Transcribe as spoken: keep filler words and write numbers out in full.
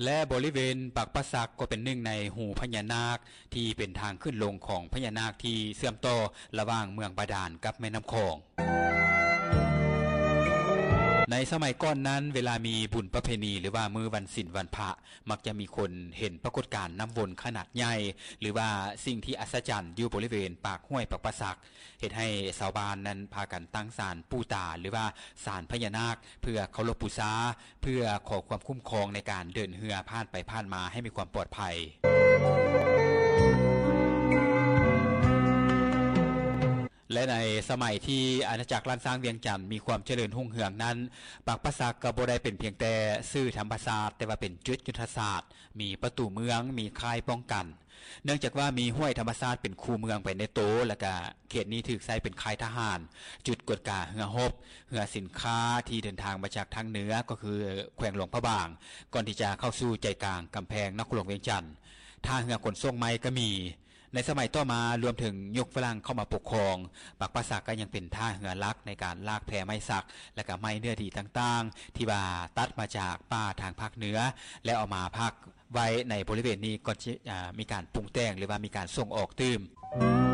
และบริเวณปากปราสักก็เป็นหนึ่งในหูพญานาคที่เป็นทางขึ้นลงของพญานาคที่เชื่อมต่อระหว่างเมืองบาดาลกับแม่น้ำคองในสมัยก่อนนั้นเวลามีบุญประเพณีหรือว่ามือวันศีลวันพระมักจะมีคนเห็นปรากฏการณ์น้ำวนขนาดใหญ่หรือว่าสิ่งที่อัศจรรย์อยู่บริเวณปากห้วยปากปราสักเฮ็ดให้ชาวบ้านนั้นพากันตั้งศาลปู่ตาหรือว่าศาลพญานาคเพื่อเคารพบูชาเพื่อขอความคุ้มครองในการเดินเรือผ่านไปผ่านมาให้มีความปลอดภัยและในสมัยที่อาณาจักรล้านช้างเวียงจันทน์มีความเจริญรุ่งเรืองนั้นปากปราสักก็บ่ได้เป็นเพียงแต่ชื่อธรรมศาสตร์แต่ว่าเป็นจุดยุทธศาสตร์มีประตูเมืองมีค่ายป้องกันเนื่องจากว่ามีห้วยธรรมศาสตร์เป็นคูเมืองไปในโตและก็เขตนี้ถูกใช้เป็นค่ายทหารจุดกวดกาเรือรบเรือสินค้าที่เดินทางมาจากทางเหนือก็คือแขวงหลวงพระบางก่อนที่จะเข้าสู่ใจกลางกำแพงนครหลวงเวียงจันทน์ท่าเรือขนส่งไม้ก็มีในสมัยต่อมารวมถึงยกฝรั่งเข้ามาปกครองปากปราสักก็ยังเป็นท่าเรือหลักในการลากแพไม้สักและก็ไม้เนื้อดีต่างๆที่ว่าตัดมาจากป่าทางภาคเหนือแล้วเอามาพักไว้ในบริเวณนี้ก่อนที่มีการปรุงแต่งหรือว่ามีการส่งออกตื้ม